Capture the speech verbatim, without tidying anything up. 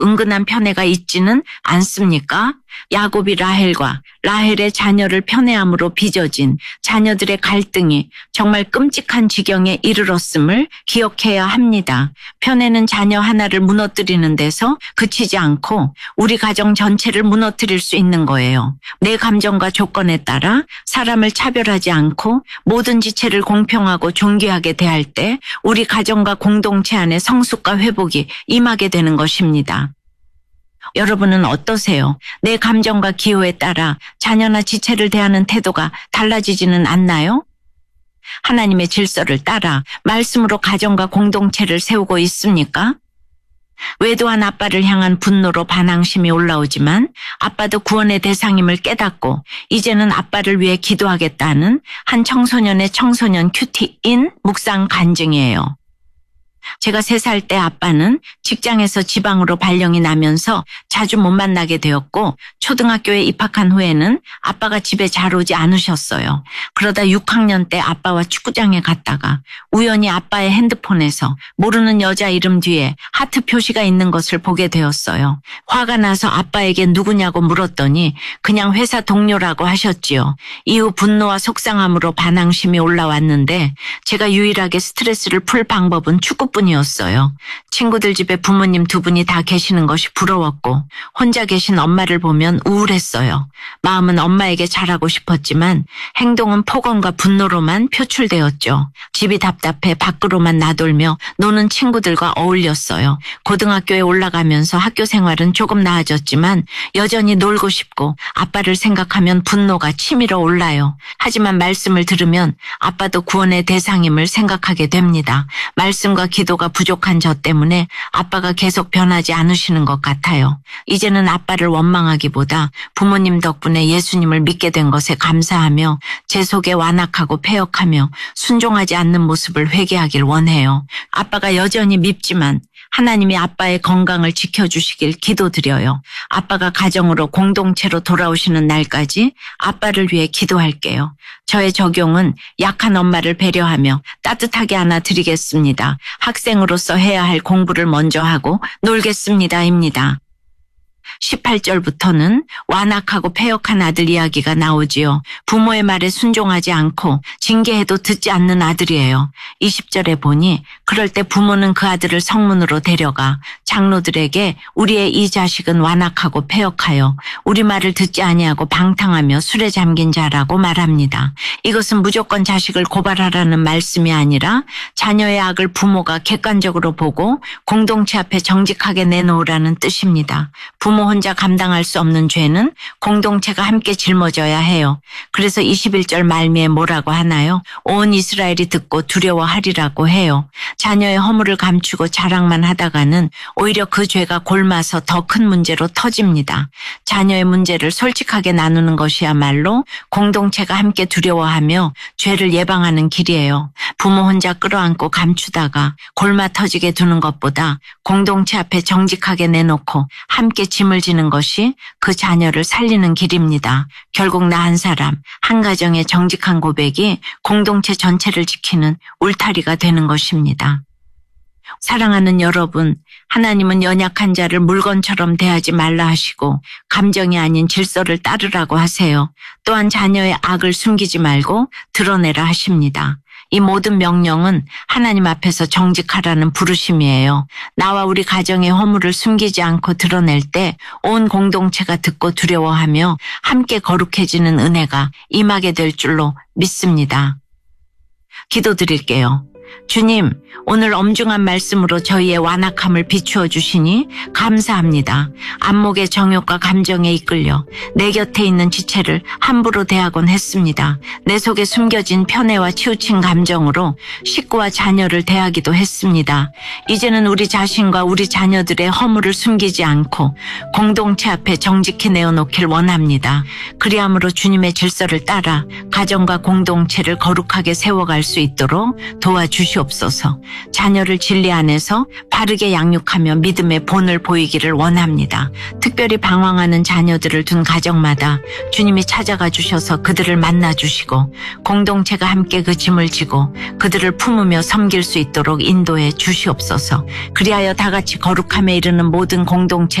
은근한 편애가 있지는 않습니까? 야곱이 라헬과 라헬의 자녀를 편애함으로 빚어진 자녀들의 갈등이 정말 끔찍한 지경에 이르렀음을 기억해야 합니다. 편애는 자녀 하나를 무너뜨리는 데서 그치지 않고 우리 가정 전체를 무너뜨릴 수 있는 거예요. 내 감정과 조건에 따라 사람을 차별하지 않고 모든 지체를 공평하고 존귀하게 대할 때 우리 가정과 공동체 안에 성숙과 회복이 임하게 되는 것입니다. 여러분은 어떠세요? 내 감정과 기호에 따라 자녀나 지체를 대하는 태도가 달라지지는 않나요? 하나님의 질서를 따라 말씀으로 가정과 공동체를 세우고 있습니까? 외도한 아빠를 향한 분노로 반항심이 올라오지만 아빠도 구원의 대상임을 깨닫고 이제는 아빠를 위해 기도하겠다는 한 청소년의 청소년 큐티인 묵상 간증이에요. 제가 세 살 때 아빠는 직장에서 지방으로 발령이 나면서 자주 못 만나게 되었고 초등학교에 입학한 후에는 아빠가 집에 잘 오지 않으셨어요. 그러다 육 학년 때 아빠와 축구장에 갔다가 우연히 아빠의 핸드폰에서 모르는 여자 이름 뒤에 하트 표시가 있는 것을 보게 되었어요. 화가 나서 아빠에게 누구냐고 물었더니 그냥 회사 동료라고 하셨지요. 이후 분노와 속상함으로 반항심이 올라왔는데 제가 유일하게 스트레스를 풀 방법은 축구 뿐이었어요. 친구들 집에 부모님 두 분이 다 계시는 것이 부러웠고 혼자 계신 엄마를 보면 우울했어요. 마음은 엄마에게 잘하고 싶었지만 행동은 폭언과 분노로만 표출되었죠. 집이 답답해 밖으로만 나돌며 노는 친구들과 어울렸어요. 고등학교에 올라가면서 학교 생활은 조금 나아졌지만 여전히 놀고 싶고 아빠를 생각하면 분노가 치밀어 올라요. 하지만 말씀을 들으면 아빠도 구원의 대상임을 생각하게 됩니다. 말씀과 기도가 부족한 저 때문에 아빠가 계속 변하지 않으시는 것 같아요. 이제는 아빠를 원망하기보다 부모님 덕분에 예수님을 믿게 된 것에 감사하며 제 속에 완악하고 패역하며 순종하지 않는 모습을 회개하길 원해요. 아빠가 여전히 밉지만 하나님이 아빠의 건강을 지켜주시길 기도드려요. 아빠가 가정으로 공동체로 돌아오시는 날까지 아빠를 위해 기도할게요. 저의 적용은 약한 엄마를 배려하며 따뜻하게 안아드리겠습니다. 학생으로서 해야 할 공부를 먼저 하고 놀겠습니다입니다. 십팔 절부터는 완악하고 패역한 아들 이야기가 나오지요. 부모의 말에 순종하지 않고 징계해도 듣지 않는 아들이에요. 이십 절에 보니 그럴 때 부모는 그 아들을 성문으로 데려가 장로들에게 우리의 이 자식은 완악하고 패역하여 우리 말을 듣지 아니하고 방탕하며 술에 잠긴 자라고 말합니다. 이것은 무조건 자식을 고발하라는 말씀이 아니라 자녀의 악을 부모가 객관적으로 보고 공동체 앞에 정직하게 내놓으라는 뜻입니다. 부모 혼자 감당할 수 없는 죄는 공동체가 함께 짊어져야 해요. 그래서 이십일 절 말미에 뭐라고 하나요? 온 이스라엘이 듣고 두려워하리라고 해요. 자녀의 허물을 감추고 자랑만 하다가는 오히려 그 죄가 골마서 더 큰 문제로 터집니다. 자녀의 문제를 솔직하게 나누는 것이야말로 공동체가 함께 두려워하며 죄를 예방하는 길이에요. 부모 혼자 끌어안고 감추다가 골마 터지게 두는 것보다 공동체 앞에 정직하게 내놓고 함께 짐을 지는 것이 그 자녀를 살리는 길입니다. 결국 나 한 사람, 한 가정의 정직한 고백이 공동체 전체를 지키는 울타리가 되는 것입니다. 사랑하는 여러분, 하나님은 연약한 자를 물건처럼 대하지 말라 하시고 감정이 아닌 질서를 따르라고 하세요. 또한 자녀의 악을 숨기지 말고 드러내라 하십니다. 이 모든 명령은 하나님 앞에서 정직하라는 부르심이에요. 나와 우리 가정의 허물을 숨기지 않고 드러낼 때 온 공동체가 듣고 두려워하며 함께 거룩해지는 은혜가 임하게 될 줄로 믿습니다. 기도드릴게요. 주님, 오늘 엄중한 말씀으로 저희의 완악함을 비추어 주시니 감사합니다. 안목의 정욕과 감정에 이끌려 내 곁에 있는 지체를 함부로 대하곤 했습니다. 내 속에 숨겨진 편애와 치우친 감정으로 식구와 자녀를 대하기도 했습니다. 이제는 우리 자신과 우리 자녀들의 허물을 숨기지 않고 공동체 앞에 정직히 내어놓길 원합니다. 그리함으로 주님의 질서를 따라 가정과 공동체를 거룩하게 세워갈 수 있도록 도와주십시오. 주시옵소서. 자녀를 진리 안에서 바르게 양육하며 믿음의 본을 보이기를 원합니다. 특별히 방황하는 자녀들을 둔 가정마다 주님이 찾아가 주셔서 그들을 만나 주시고 공동체가 함께 그 짐을 지고 그들을 품으며 섬길 수 있도록 인도해 주시옵소서. 그리하여 다 같이 거룩함에 이르는 모든 공동체